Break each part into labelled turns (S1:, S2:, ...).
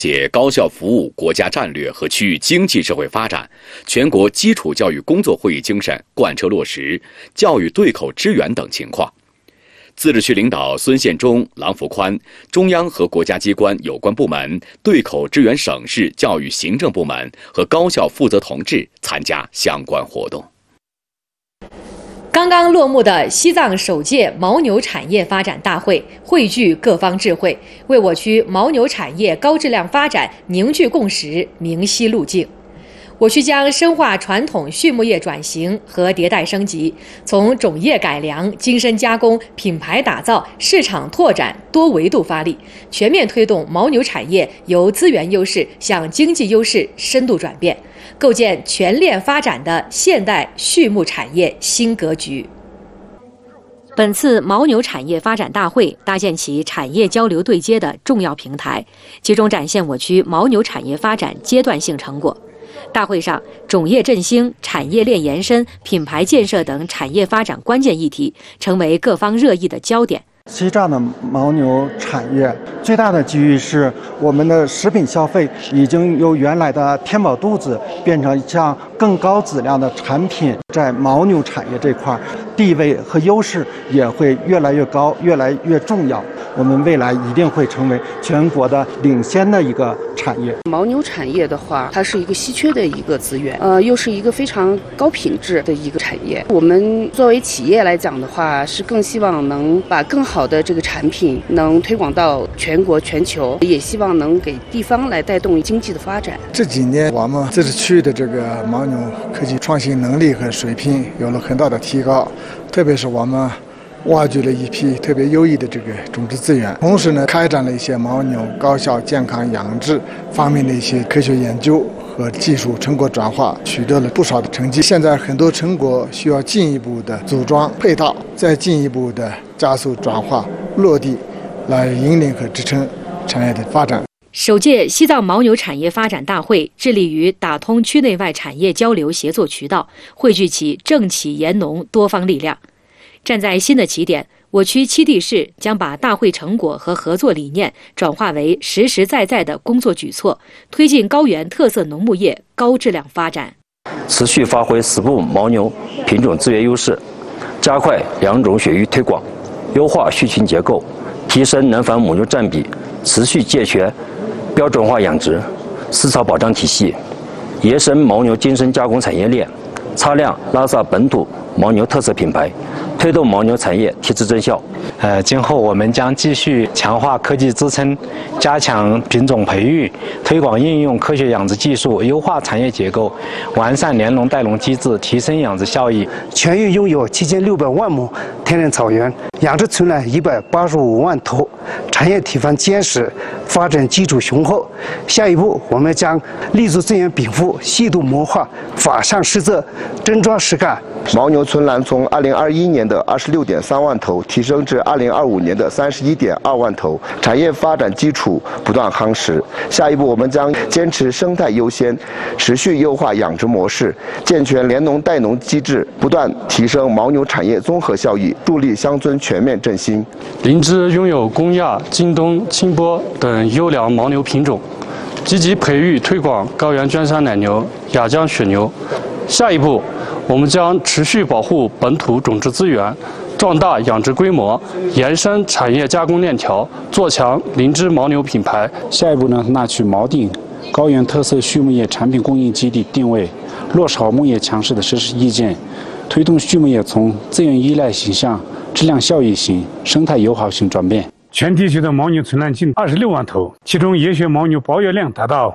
S1: 解高效服务国家战略和区域经济社会发展全国基础教育工作会议精神贯彻落实，教育对口支援等情况。自治区领导孙宪忠、郎福宽，中央和国家机关有关部门对口支援省市教育行政部门和高校负责同志参加相关活动。
S2: 刚刚落幕的西藏首届牦牛产业发展大会汇聚各方智慧，为我区牦牛产业高质量发展凝聚共识、明晰路径。我区将深化传统畜牧业转型和迭代升级，从种业改良、精深加工、品牌打造、市场拓展多维度发力，全面推动牦牛产业由资源优势向经济优势深度转变，构建全链发展的现代畜牧产业新格局。本次牦牛产业发展大会搭建起产业交流对接的重要平台，集中展现我区牦牛产业发展阶段性成果。大会上，种业振兴、产业链延伸、品牌建设等产业发展关键议题成为各方热议的焦点。
S3: 西藏的牦牛产业最大的机遇是，我们的食品消费已经由原来的填饱肚子变成像更高质量的产品，在牦牛产业这块地位和优势也会越来越高，越来越重要。我们未来一定会成为全国的领先的一个产业。
S4: 牦牛产业的话，它是一个稀缺的一个资源，又是一个非常高品质的一个产业。我们作为企业来讲的话，是更希望能把更好的这个产品能推广到全国全球，也希望能给地方来带动经济的发展。
S5: 这几年我们自治区的这个牦牛科技创新能力和水平有了很大的提高，特别是我们挖掘了一批特别优异的这个种植资源，同时呢，开展了一些牦牛高效健康养殖方面的一些科学研究和技术成果转化，取得了不少的成绩。现在很多成果需要进一步的组装配套，再进一步的加速转化落地，来引领和支撑产业的发展。
S2: 首届西藏牦牛产业发展大会致力于打通区内外产业交流协作渠道，汇聚起政企研农多方力量。站在新的起点，我区7地市将把大会成果和合作理念转化为实实在在的工作举措，推进高原特色农牧业高质量发展。
S6: 持续发挥10部牦牛品种资源优势，加快良种血育推广，优化畜群结构，提升能繁母牛占比，持续健全标准化养殖、饲草保障体系，延伸牦牛精深加工产业链，擦亮拉萨本土牦牛特色品牌，推动牦牛产业提质增效。
S7: 今后我们将继续强化科技支撑，加强品种培育，推广应用科学养殖技术，优化产业结构，完善联农带农机制，提升养殖效益。
S8: 全域拥有7600万亩天然草原，养殖存栏185万头，产业体范坚实，发展基础雄厚。下一步，我们将立足资源禀赋，细度谋划，法上施策，真抓实干。
S9: 牦牛存栏从2021年的26.3万头提升至2025年的31.2万头，产业发展基础不断夯实。下一步，我们将坚持生态优先，持续优化养殖模式，健全联农带农机制，不断提升牦牛产业综合效益，助力乡村全面振兴。
S10: 林芝拥有公亚、京东、清波等优良牦牛品种，积极培育推广高原娟山奶牛、雅江雪牛。下一步，我们将持续保护本土种植资源，壮大养殖规模，延伸产业加工链条，做强林芝牦牛品牌。
S11: 下一步呢，纳取锚定高原特色畜牧业产品供应基地定位，落实好牧业强势的实施意见，推动畜牧业从资源依赖型向质量效益型、生态友好型转变。
S12: 全地区的牦牛存栏近26万头，其中野血牦牛保有量达到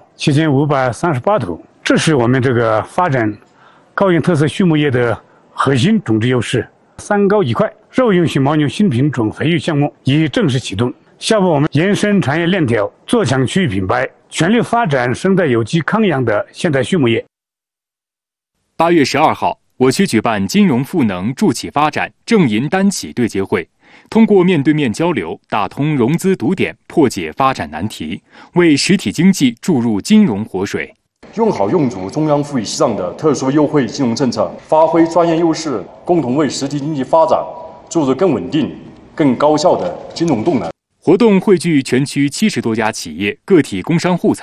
S12: 7538头，这是我们这个发展高原特色畜牧业的核心种植优势。3高1快肉用型牦牛新品种培育项目已正式启动。下步我们延伸产业链条，做强区域品牌，全力发展生态有机康养的现代畜牧业。
S13: 8月12号，我区举办金融赋能助企发展正银单企对接会，通过面对面交流，打通融资堵点，破解发展难题，为实体经济注入金融活水。
S14: 用好用足中央赋予西藏的特殊优惠金融政策，发挥专业优势，共同为实体经济发展注入更稳定、更高效的金融动能。
S13: 活动汇聚全区70多家企业、个体工商户参